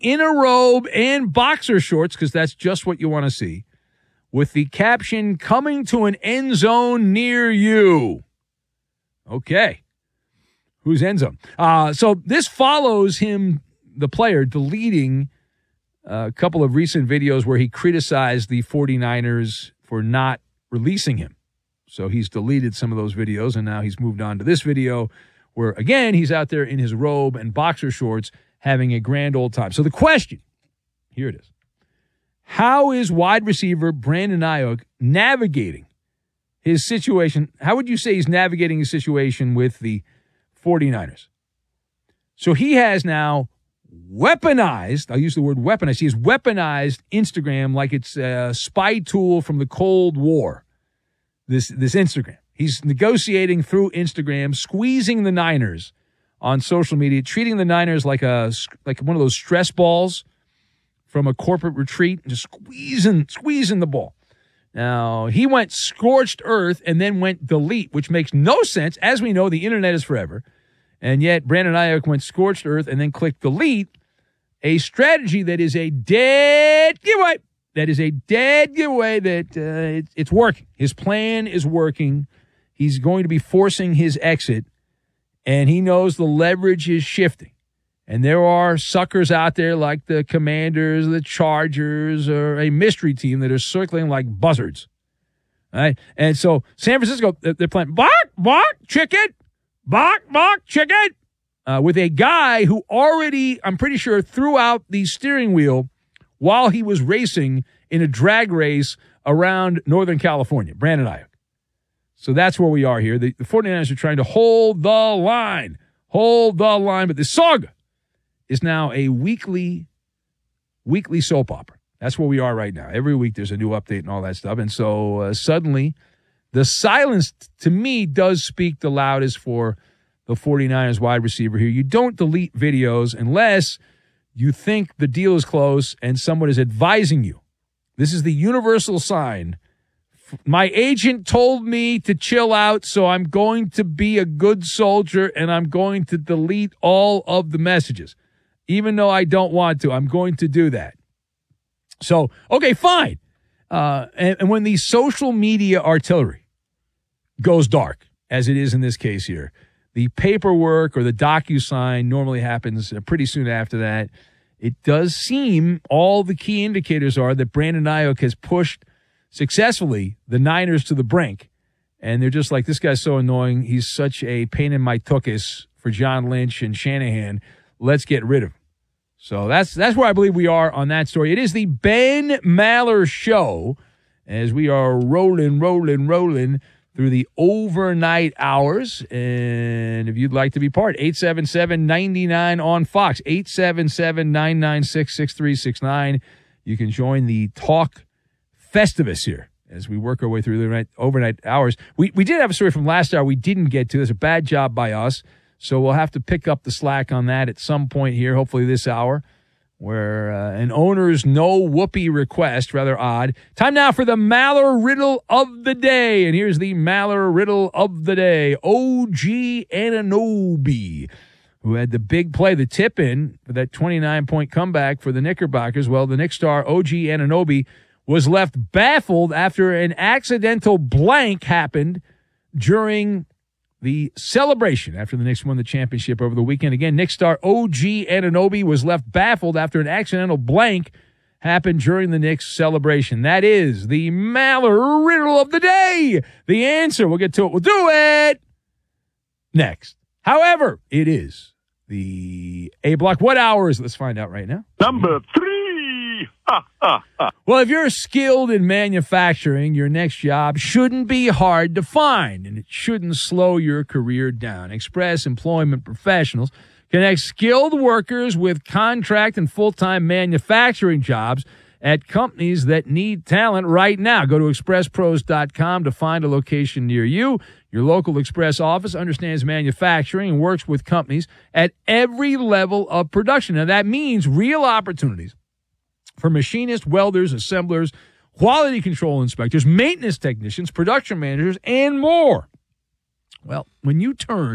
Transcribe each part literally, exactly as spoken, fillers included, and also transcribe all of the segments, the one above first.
in a robe and boxer shorts, because that's just what you want to see, with the caption, "Coming to an end zone near you." Okay. Whose end zone? Uh, so this follows him, the player, deleting a couple of recent videos where he criticized the 49ers for not releasing him. So he's deleted some of those videos, and now he's moved on to this video where, again, he's out there in his robe and boxer shorts having a grand old time. So the question, here it is. How is wide receiver Brandon Aiyuk navigating his situation? How would you say he's navigating his situation with the 49ers? So he has now weaponized, I'll use the word weaponized, he has weaponized Instagram like it's a spy tool from the Cold War, this, this Instagram. He's negotiating through Instagram, squeezing the Niners on social media, treating the Niners like a like one of those stress balls from a corporate retreat, just squeezing, squeezing the ball. Now, he went scorched earth and then went delete, which makes no sense. As we know, the internet is forever. And yet, Brandon Aiyuk went scorched earth and then clicked delete, a strategy that is a dead giveaway. That is a dead giveaway that uh, it, it's working. His plan is working. He's going to be forcing his exit, and he knows the leverage is shifting. And there are suckers out there like the Commanders, the Chargers, or a mystery team that are circling like buzzards. All right? And so San Francisco, they're playing bark, bark, chicken, bark, bark, chicken, uh, with a guy who already, I'm pretty sure, threw out the steering wheel while he was racing in a drag race around Northern California, Brandon Aiyuk. So that's where we are here. The, the 49ers are trying to hold the line, hold the line, but the saga is now a weekly, weekly soap opera. That's where we are right now. Every week there's a new update and all that stuff. And so uh, suddenly the silence, to me, does speak the loudest for the 49ers wide receiver here. You don't delete videos unless you think the deal is close and someone is advising you. This is the universal sign. My agent told me to chill out, so I'm going to be a good soldier and I'm going to delete all of the messages. Even though I don't want to, I'm going to do that. So, okay, fine. Uh, and, and when the social media artillery goes dark, as it is in this case here, the paperwork or the DocuSign normally happens pretty soon after that. It does seem all the key indicators are that Brandon Aiyuk has pushed successfully the Niners to the brink. And they're just like, this guy's so annoying. He's such a pain in my tuchus for John Lynch and Shanahan. Let's get rid of him. So that's that's where I believe we are on that story. It is the Ben Maller Show as we are rolling, rolling, rolling through the overnight hours. And if you'd like to be part, eight seven seven, nine nine on Fox, eight seven seven, nine nine six, six three six nine. You can join the talk Festivus here as we work our way through the night, overnight hours. We we did have a story from last hour we didn't get to. There's a bad job by us. So we'll have to pick up the slack on that at some point here, hopefully this hour, where uh, an owner's no whoopee request, rather odd. Time now for the Maller Riddle of the Day. And here's the Maller Riddle of the Day. O G Anunoby, who had the big play, the tip-in for that twenty-nine point comeback for the Knickerbockers. Well, the Knicks star O G Anunoby was left baffled after an accidental blank happened during the celebration after the Knicks won the championship over the weekend. Again, Knicks star O G Anunoby was left baffled after an accidental blank happened during the Knicks celebration. That is the Maller Riddle of the Day. The answer, we'll get to it. We'll do it next. However, it is the A block. What hour is it? Let's find out right now. Number three. Well, if you're skilled in manufacturing, your next job shouldn't be hard to find, and it shouldn't slow your career down. Express Employment Professionals connect skilled workers with contract and full-time manufacturing jobs at companies that need talent right now. Go to express pros dot com to find a location near you. Your local Express office understands manufacturing and works with companies at every level of production. Now, that means real opportunities for machinists, welders, assemblers, quality control inspectors, maintenance technicians, production managers, and more. Well, when you turn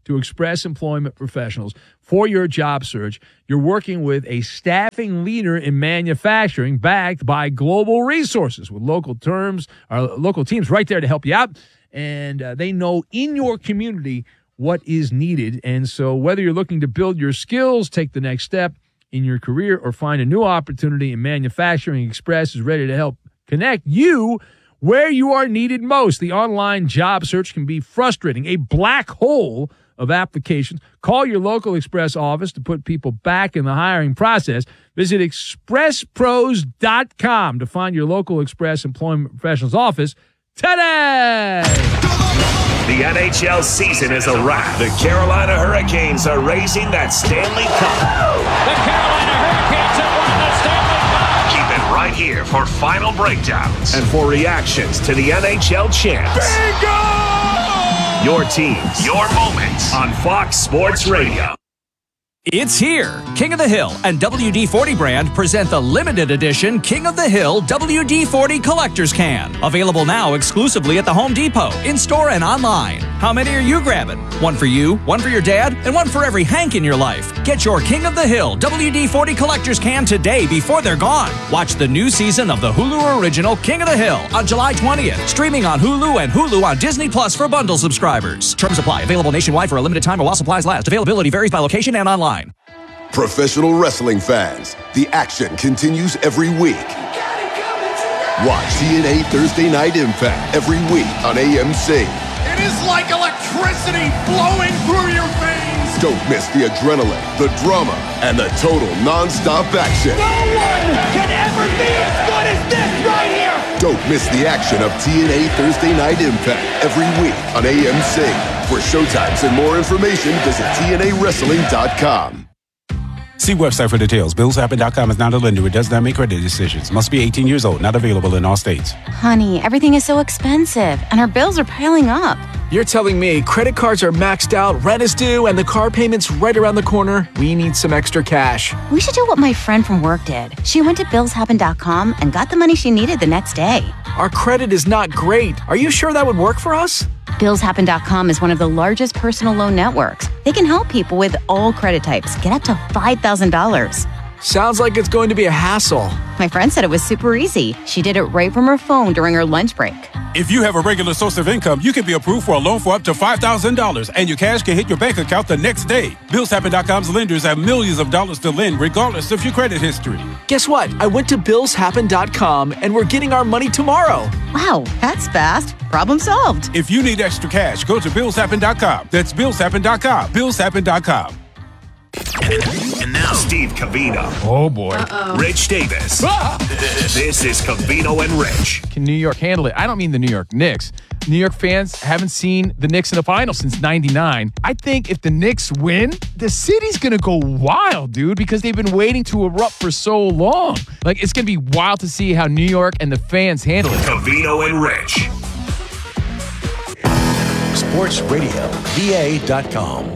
to Express Employment Professionals for your job search. You're working with a staffing leader in manufacturing backed by global resources with local terms, our local teams right there to help you out. And uh, they know in your community what is needed. And so whether you're looking to build your skills, take the next step in your career, or find a new opportunity in manufacturing, Express is ready to help connect you where you are needed most. The online job search can be frustrating, a black hole of applications. Call your local Express office to put people back in the hiring process. Visit express pros dot com to find your local Express Employment Professionals office today. The N H L season is a wrap. The Carolina Hurricanes are raising that Stanley Cup. The Carolina Hurricanes have won the Stanley Cup. Keep it right here for final breakdowns and for reactions to the N H L champs. Bingo! Your teams, your moments on Fox Sports Radio. It's here. King of the Hill and W D forty brand present the limited edition King of the Hill W D forty Collector's Can. Available now exclusively at the Home Depot, in-store and online. How many are you grabbing? One for you, one for your dad, and one for every Hank in your life. Get your King of the Hill W D forty Collector's Can today before they're gone. Watch the new season of the Hulu original King of the Hill on July twentieth. Streaming on Hulu and Hulu on Disney Plus for bundle subscribers. Terms apply. Available nationwide for a limited time or while supplies last. Availability varies by location and online. Professional wrestling fans, the action continues every week. Watch T N A Thursday Night Impact every week on A M C. It is like electricity flowing through your veins. Don't miss the adrenaline, the drama, and the total non-stop action. No one can ever be as good as this right here. Don't miss the action of T N A Thursday Night Impact every week on A M C. For showtimes and more information, visit T N A wrestling dot com. See website for details. Bills Happen dot com is not a lender. It does not make credit decisions. Must be eighteen years old. Not available in all states. Honey, everything is so expensive, and our bills are piling up. You're telling me credit cards are maxed out, rent is due, and the car payment's right around the corner? We need some extra cash. We should do what my friend from work did. She went to Bills Happen dot com and got the money she needed the next day. Our credit is not great. Are you sure that would work for us? Bills Happen dot com is one of the largest personal loan networks. They can help people with all credit types get up to five thousand dollars. Sounds like it's going to be a hassle. My friend said it was super easy. She did it right from her phone during her lunch break. If you have a regular source of income, you can be approved for a loan for up to five thousand dollars, and your cash can hit your bank account the next day. Bills Happen dot com's lenders have millions of dollars to lend, regardless of your credit history. Guess what? I went to Bills Happen dot com, and we're getting our money tomorrow. Wow, that's fast. Problem solved. If you need extra cash, go to Bills Happen dot com. That's Bills Happen dot com. Bills Happen dot com. And now, Steve Covino. Oh, boy. Uh-oh. Rich Davis. Ah! This is Covino and Rich. Can New York handle it? I don't mean the New York Knicks. New York fans haven't seen the Knicks in the finals since ninety-nine. I think if the Knicks win, the city's going to go wild, dude, because they've been waiting to erupt for so long. Like, it's going to be wild to see how New York and the fans handle it. Covino and Rich. Sports Radio V A dot com.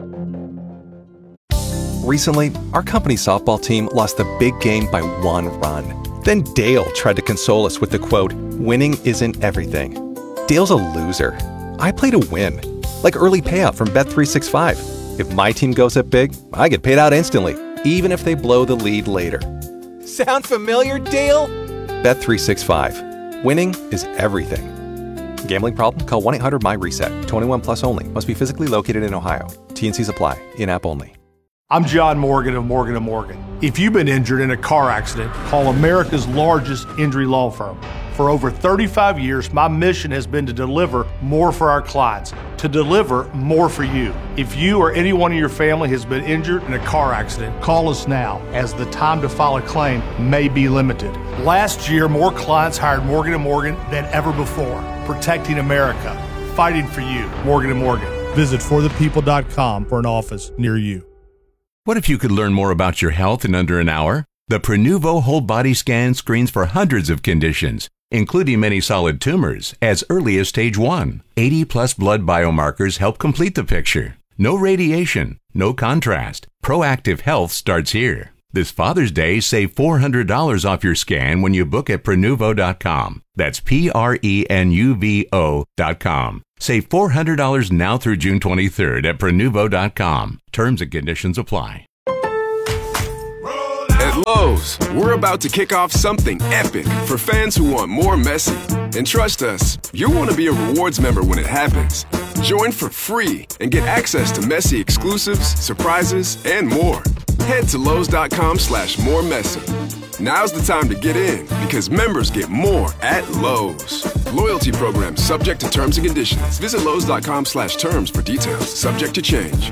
Recently, our company softball team lost a big game by one run. Then Dale tried to console us with the quote, "Winning isn't everything." Dale's a loser. I play to win. Like early payout from Bet three sixty-five. If my team goes up big, I get paid out instantly, even if they blow the lead later. Sound familiar, Dale? Bet three sixty-five. Winning is everything. Gambling problem? Call one eight hundred M Y reset. twenty-one plus only. Must be physically located in Ohio. T and Cs apply. In-app only. I'm John Morgan of Morgan and Morgan. If you've been injured in a car accident, call America's largest injury law firm. For over thirty-five years, my mission has been to deliver more for our clients, to deliver more for you. If you or anyone in your family has been injured in a car accident, call us now, as the time to file a claim may be limited. Last year, more clients hired Morgan and Morgan than ever before, protecting America, fighting for you. Morgan and Morgan. Visit for the people dot com for an office near you. What if you could learn more about your health in under an hour? The Prenuvo Whole Body Scan screens for hundreds of conditions, including many solid tumors, as early as stage one. eighty plus blood biomarkers help complete the picture. No radiation, no contrast. Proactive health starts here. This Father's Day, save four hundred dollars off your scan when you book at Prenuvo dot com. That's P R E N U V O dot com. Save four hundred dollars now through June twenty-third at Prenuvo dot com. Terms and conditions apply. At Lowe's, we're about to kick off something epic for fans who want more Messi. And trust us, you'll want to be a rewards member when it happens. Join for free and get access to Messi exclusives, surprises, and more. Head to Lowe's dot com slash more Messi. Now's the time to get in because members get more at Lowe's. Loyalty program subject to terms and conditions. Visit Lowe's dot com slash terms for details. Subject to change.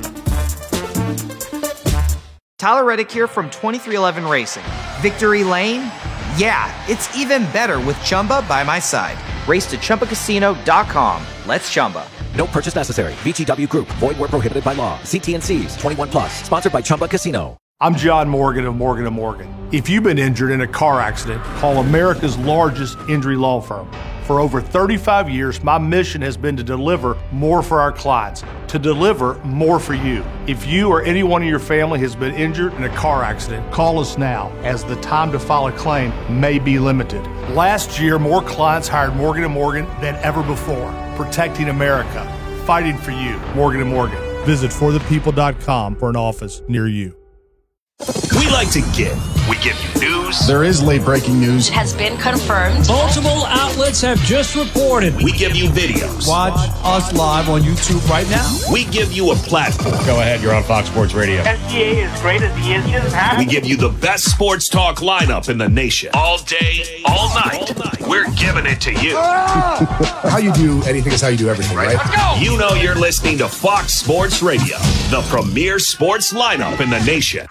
Tyler Reddick here from twenty-three eleven Racing. Victory Lane? Yeah, it's even better with Chumba by my side. Race to Chumba Casino dot com. Let's Chumba. No purchase necessary. V G W Group. Void where prohibited by law. See T and C's. twenty-one plus. Sponsored by Chumba Casino. I'm John Morgan of Morgan and Morgan. If you've been injured in a car accident, call America's largest injury law firm. For over thirty-five years, my mission has been to deliver more for our clients, to deliver more for you. If you or anyone in your family has been injured in a car accident, call us now, as the time to file a claim may be limited. Last year, more clients hired Morgan and Morgan than ever before, protecting America, fighting for you. Morgan and Morgan. Visit for the people dot com for an office near you. We like to give. We give you news. There is late breaking news. It has been confirmed. Multiple outlets have just reported. We give you videos. Watch us live on YouTube right now. We give you a platform. Go ahead, you're on Fox Sports Radio. S G A is great as he is just happy. We give you the best sports talk lineup in the nation. All day, all night. All night. We're giving it to you. How you do anything is how you do everything, right? Let's go. You know you're listening to Fox Sports Radio, the premier sports lineup in the nation.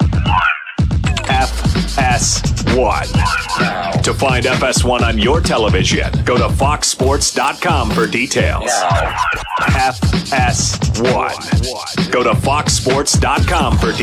F S one. To find F S one on your television, go to Fox Sports dot com for details. F S one. Go to Fox Sports dot com for details.